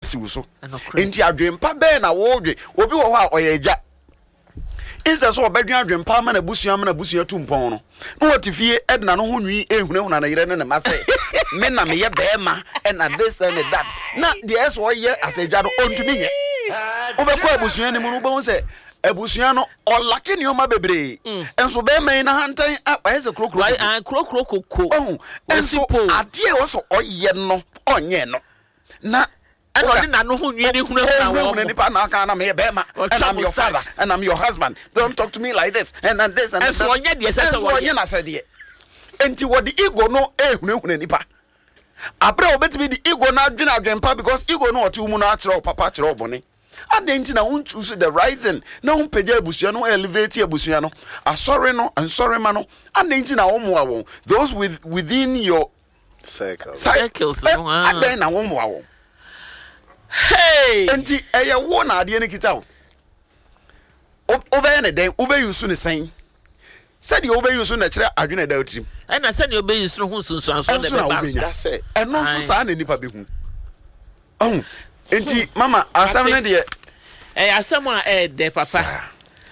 esiw so enti adwempa be na wo dwe obi wo ho a oyeja inse so obedwan adwempa ma na busua tumpon no no wotifie edna no ho nwi ehunahuna na yire ne mase me na me ye beema and this and that na the es wo ye aseja no ontumi nye obekọ abusua ne mu no bo se abusua no olake ne oma bebre enso beema na hantan ayese krokro kokko enso ade wo so oye no onye no na and on na no hu nwi ne hunahuna nipa na aka na me beema and I'm your father and I'm your husband. Don't talk to me like this and this and so onye de se onye na se de enti wo the ego no ehunahuna nipa abre obetimi the ego na adwempa because ego no otu mu na akere papa akere obone adenti na won choose the right thing na won page abusua no elevate abusua no asori no ansori ma no adenti na won moa won those within your circles aden na won moa won hey enti eye wo na ade ne kita wo obey ne den obey use ne sen said you obey use na kire adwene da otirim na said you obey use no hu sunsun aso de be ba say eno so sa na nipa be hu enti mama asam ne de asam a de papa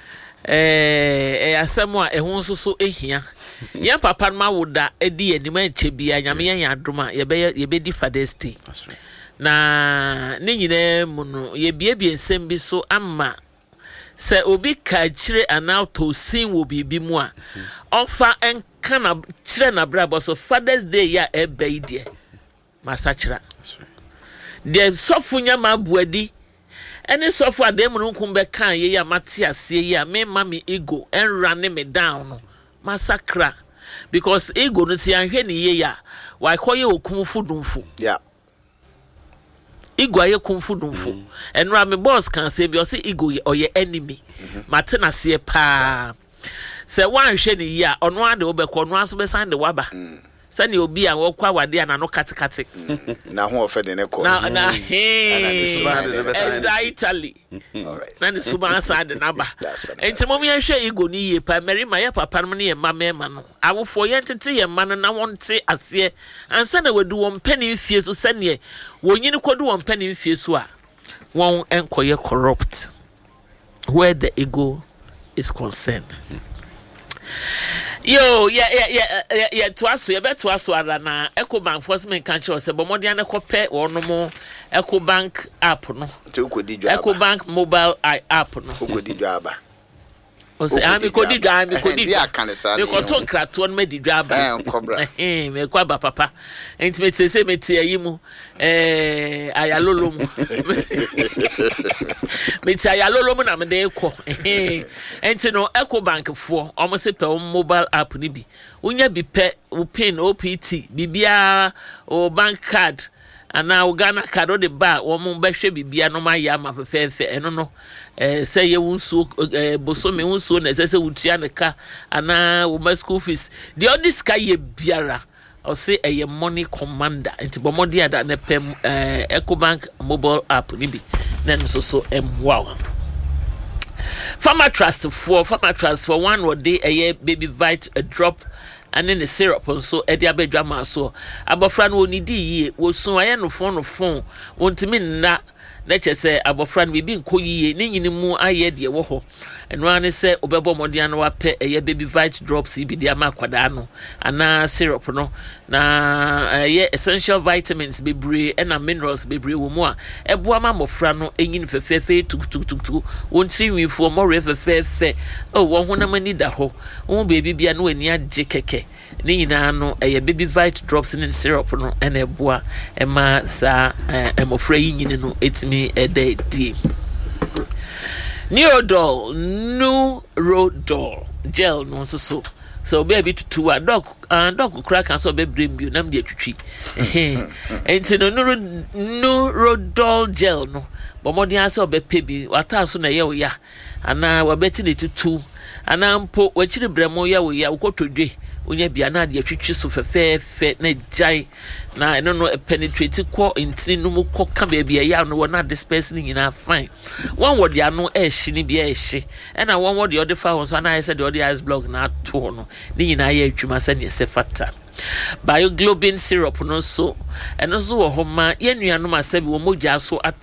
asam a ehun so ehia ya papa ma woda edi anim anche bia nyame yan adoma ye be di Father's Day na ne nyina mu no ye biebie nsem bi so amma se obi ka chire anauto sin wo bibi mu a ofa enka na chire na brabo so Father's Day ya ebe die masachira de sofu nyama buadi ene sofu adem no nkum be kan ye ya mate ase ye me mami ego enra ne me down no masakra because ego no si anhwe ne ye ya wa koye okumfu dumfu yeah ego aye kumfudumfu enra me boss kan say bi o say ego oye enemy mate na se pa se wan hwe ne yi a ono ade obekọ no aso be san de waba se ne obi a wo kwa wade na no katekate na ho ofede ne ko na exactly alright na ne suba san de naba enti mo me hwe ego ni yi pa mary ma ye papa no ne mama no awofo ye ntete ye ma no na wonte ase ansa na wadu won pani fie so se ne wonyini kodu won pani fie so a won enkoye corrupt where the ego is concerned. Yo, yeah, twaso, you bet twaso arana Ecobank enforcement country se bomodi an ekope wono mo Ecobank app no. Ecobank mobile app no. Okodi dwaba. O se ami kodi dwa mi ko ton krato no me di dwaba. Me kwa ba papa. Enti me se meti ayi mu ayalolo mu. Meti ayalolo mu na me de ekọ. Enti no Ecobank fo o mo se pe mobile app ni bi. Unya bi pe o pin OPT bibia o bank card ana o Ghana card o de ba wo mo be hwe bibia no ma ya ma fefefe eno no say ye wunso bosome wunso na say wutia ne ka ana wo school fees the other sky ye biara or say a money commander enti bomodi ada ne pem Ecobank mobile app ni bi na so wow Farmer Trust for one or day a baby vite a drop and then the syrup so e dia bedwa ma so abofra no onidi yi wo so aye no phone wontimi na chese abofra no bibi nkoyiye ne nyini mu aye de wo ho eno ane se obebo modian no wape eye baby vite drops bi dia ma kwada no ana syrup no na eye essential vitamins bebre na minerals bebre wo mu a eboa ma mofra no enyin fefefe tuk wontri nwifo mo refefefe o wo ho na mani da ho wo baby bia no ani agye keke ni nyina no eye baby vite drops in syrup no na eboa ema sa emofra yinyini no etimi di Neurodol gel no so baby to a dog crack and so be bring you nam de twitwi enti no Neurodol gel no bomodi ase obepe bi wata so na ye wo ya ana wabeti ne tutu ana mpo wachiri bremo ya wo ya ukotodwe onya bia na de twitwi so fefefe na jai na eno no penetrate ko intini no mu ko ka ba bia ya no na disperse ni nyina fine one word ya no ehye ni bia ehye na one word the fa so na say the ice block na to no ni nyina ya atwuma se ne se fata bioglobin syrup no so eno so wo ho ma ye nuanom asabi wo mogya so